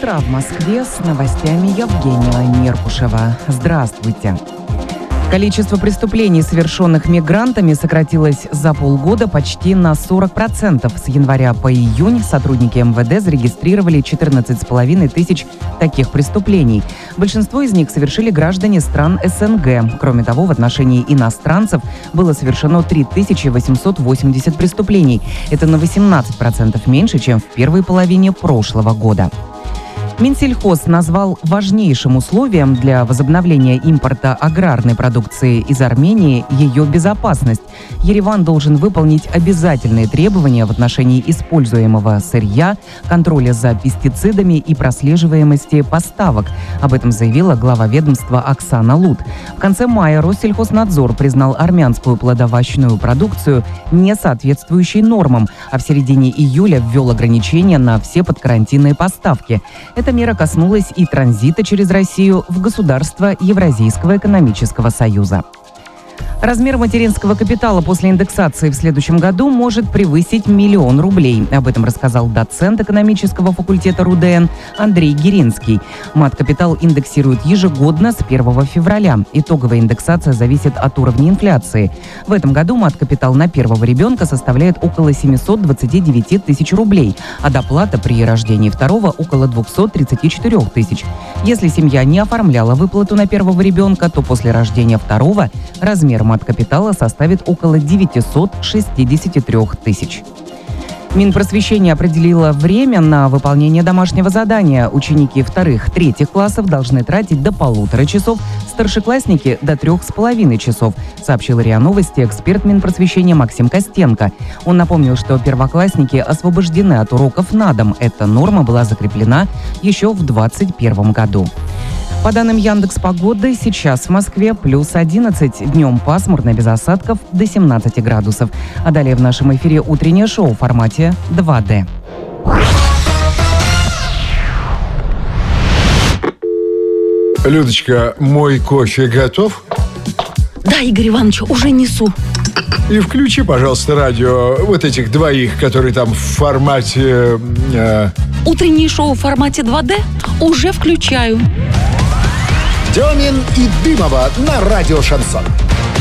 утра в Москве. С новостями Евгения Меркушева. Здравствуйте. Количество преступлений, совершенных мигрантами, сократилось за полгода почти на 40%. С января по июнь сотрудники МВД зарегистрировали 14,5 тысяч таких преступлений. Большинство из них совершили граждане стран СНГ. Кроме того, в отношении иностранцев было совершено 3880 преступлений. Это на 18% меньше, чем в первой половине прошлого года. Минсельхоз назвал важнейшим условием для возобновления импорта аграрной продукции из Армении ее безопасность. Ереван должен выполнить обязательные требования в отношении используемого сырья, контроля за пестицидами и прослеживаемости поставок. Об этом заявила глава ведомства Оксана Лут. В конце мая Россельхознадзор признал армянскую плодовощную продукцию не соответствующей нормам, а в середине июля ввел ограничения на все подкарантинные поставки. Эта мера коснулась и транзита через Россию в государства Евразийского экономического союза. Размер материнского капитала после индексации в следующем году может превысить 1 миллион рублей. Об этом рассказал доцент экономического факультета РУДН Андрей Геринский. Мат-капитал индексируют ежегодно с 1 февраля. Итоговая индексация зависит от уровня инфляции. В этом году мат-капитал на первого ребенка составляет около 729 тысяч рублей, а доплата при рождении второго около 234 тысяч. Если семья не оформляла выплату на первого ребенка, то после рождения второго размер мат-капитала составит около 963 тысяч. Минпросвещение определило время на выполнение домашнего задания. Ученики 2-3 классов должны тратить до 1,5 часов, старшеклассники – до 3,5 часов, сообщил РИА Новости эксперт Минпросвещения Максим Костенко. Он напомнил, что первоклассники освобождены от уроков на дом. Эта норма была закреплена еще в 2021 году. По данным Яндекс.Погоды, сейчас в Москве плюс 11, днем пасмурно, без осадков, до 17 градусов. А далее в нашем эфире утреннее шоу в формате 2D. Людочка, мой кофе готов? Да, Игорь Иванович, уже несу. И включи, пожалуйста, радио вот этих двоих, которые там в формате... Утреннее шоу в формате 2D уже включаю. Демин и Дымова на радио «Шансон».